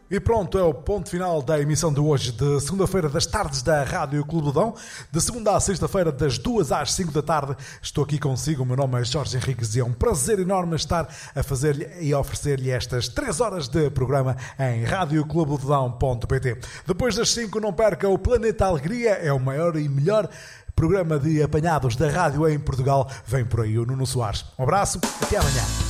E pronto, é o ponto final da emissão de hoje, de segunda-feira das tardes da Rádio Clube do Dão. De segunda a sexta-feira, das 2 às 5 da tarde, estou aqui consigo. O meu nome é Jorge Henriques e é um prazer enorme estar a fazer-lhe e a oferecer-lhe estas 3 horas de programa em radioclubedodão.pt. Depois das 5, não perca o Planeta Alegria, é o maior e melhor programa de apanhados da rádio em Portugal. Vem por aí o Nuno Soares. Um abraço, até amanhã.